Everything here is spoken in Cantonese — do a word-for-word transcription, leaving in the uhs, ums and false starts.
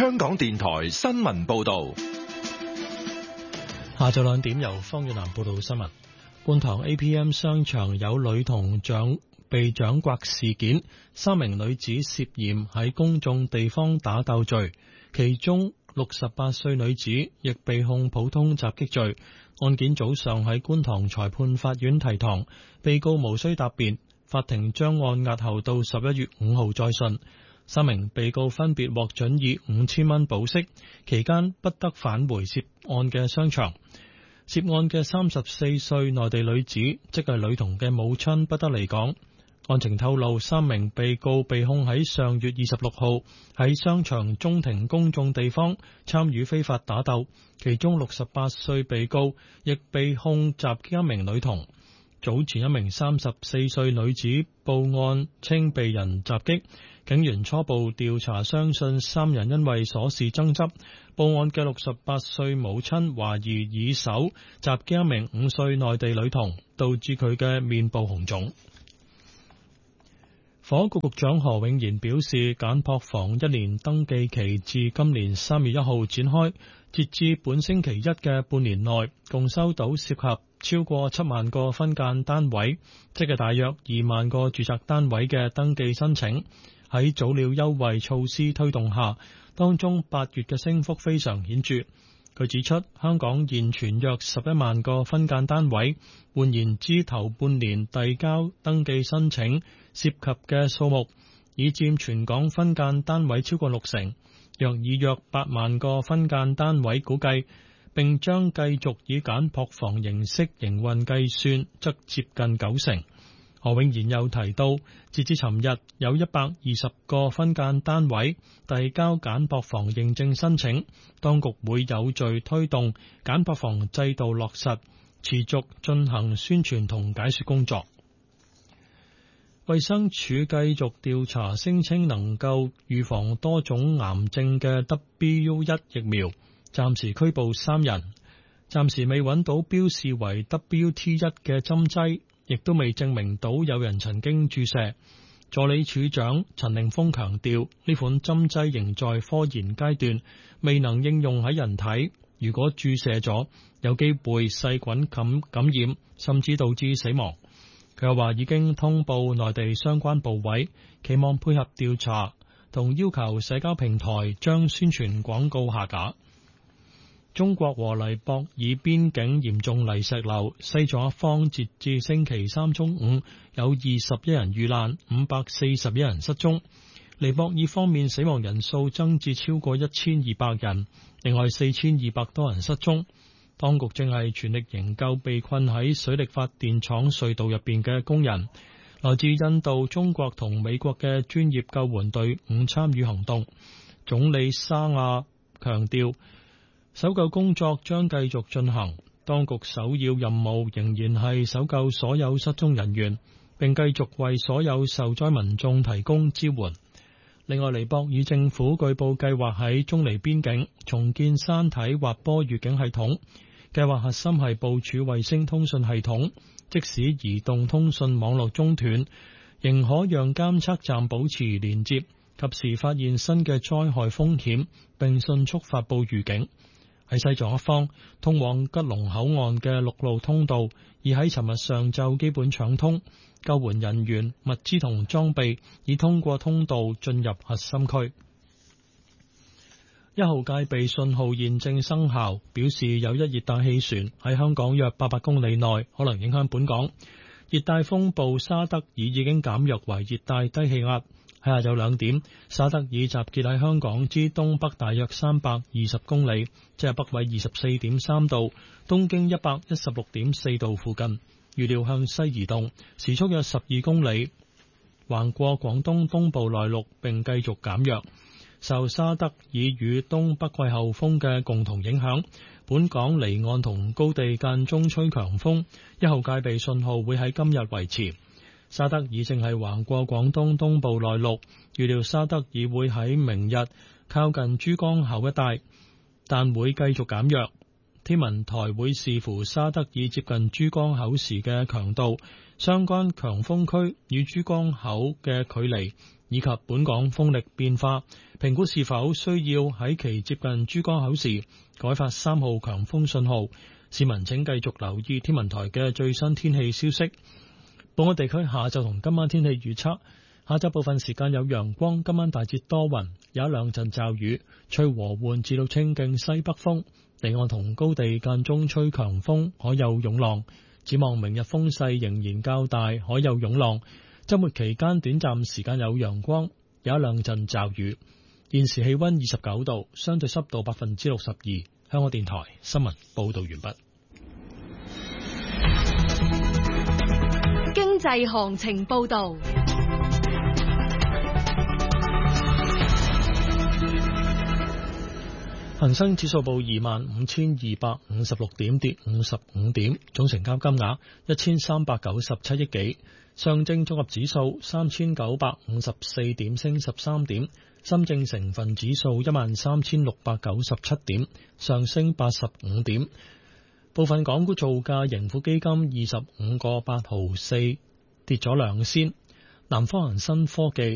香港電台新聞報道。 下晝兩點由方遠南報道新聞。觀塘 A P M 商場有女童掌被掌摑事件，三名女子涉嫌喺公眾地方打鬥罪，其中六十八歲女子亦被控普通襲擊罪。案件早上喺觀塘裁判法院提堂，被告無需答辯，法庭將案押後到十一月五號再訊。三名被告分別獲准以五千蚊保釋，期間不得返回涉案嘅商場。涉案嘅三十四歲內地女子，即係女童嘅母親，不得離港。案情透露，三名被告被控喺上月二十六號喺商場中庭公眾地方參與非法打鬥，其中六十八歲被告亦被控襲擊一名女童。早前一名三十四歲女子報案稱被人襲擊，警員初步調查相信三人因為瑣事爭執。報案嘅六十八歲母親懷疑以手襲擊一名五歲內地女童，導致佢嘅面部紅腫。房屋局局長何永賢表示，簡樸房一年登記期至今年三月一號展開，截至本星期一嘅半年內，共收到涉及超過七萬個分間單位，即係大約二萬個住宅單位嘅登記申請。喺早鳥優惠措施推動下，當中八月嘅升幅非常顯著。佢指出，香港現存約十一萬個分間單位，換言之，頭半年遞交登記申請涉及嘅數目已佔全港分間單位超過六成。若以約八萬個分間單位估計，並將繼續以簡樸房形式營運計算，則接近九成。何永賢又提到，截至尋日有一百二十個分間單位遞交簡樸房認證申請，當局會有序推動簡樸房制度落實，持續進行宣傳同解說工作。衛生署繼續調查聲稱能夠預防多種癌症嘅 W 一 疫苗，暫時拘捕三人，暫時未揾到標示為 W T 一 嘅針劑，亦都未證明到有人曾經注射。助理署長陳凌峰強調，呢款針劑仍在科研階段，未能應用喺人體。如果注射咗，有機會細菌感感染，甚至導致死亡。佢又話已經通報內地相關部委，期望配合調查，同要求社交平台將宣傳廣告下架。中國和尼泊爾邊境嚴重泥石流，西藏一方截至星期三中午有二十一人遇難，五百四十一人失蹤。尼泊爾方面死亡人數增至超過一千二百人，另外四千二百多人失蹤。當局正係全力營救被困喺水力發電廠隧道入邊嘅工人。來自印度、中國同美國嘅專業救援隊伍參與行動。總理沙亞強調，搜救工作將繼續進行，當局首要任務仍然係搜救所有失蹤人員，並繼續為所有受災民眾提供支援。另外，尼泊爾政府據報計劃喺中尼邊境重建山體滑坡預警系統，計劃核心係部署衛星通訊系統，即使移動通訊網絡中斷，仍可讓監測站保持連接，及時發現新嘅災害風險，並迅速發布預警。喺西藏一方，通往吉隆口岸嘅陸路通道已喺尋日上晝基本暢通，救援人員、物資同裝備已通過通道進入核心區。一號戒備信號現正生效，表示有一熱帶氣旋喺香港約八百公里內可能影響本港。熱帶風暴沙德爾已經減弱為熱帶低氣壓。喺下晝兩點，沙德爾集結喺香港之東北大約三百二十公里，即係北緯二十四點三度，東經一百一十六點四度附近。預料向西移動，時速約十二公里，橫過廣東東部內陸並繼續減弱。受沙德爾與東北季候風嘅共同影響，本港離岸同高地間中吹強風，一號戒備信號會喺今日維持。沙德爾正係橫過廣東東部內陸，預料沙德爾會喺明日靠近珠江口一帶，但會繼續減弱。天文台會視乎沙德爾接近珠江口時嘅強度、相關強風區與珠江口嘅距離， 以及本港風力變化，評估是否需要喺其接近珠江口時改發三號強風信號。市民請繼續留意天文台嘅最新天氣消息。本港地區下晝同今晚天氣預測：下晝部分時間有陽光，今晚大致多雲，有一兩陣驟雨，吹和緩至到清勁西北風，離岸同高地間中吹強風，海有湧浪。展望明日風勢仍然較大，海有湧浪。周末期間短暫時間有陽光，有一兩陣驟雨。現時氣溫二十九度，相對濕度百分之六十二。香港電台新聞報道完畢。 經濟行情報道。 恒生指數報二萬五千二百五十六點，跌五十五點，總成交金額一千三百九十七億幾。上證綜合指數三千九百五十四點，升十三點。深證成分指數一萬三千六百九十七點，上升八十五點。部分港股造價，盈富基金二十五個八毫四，跌咗兩仙。南方恒生科技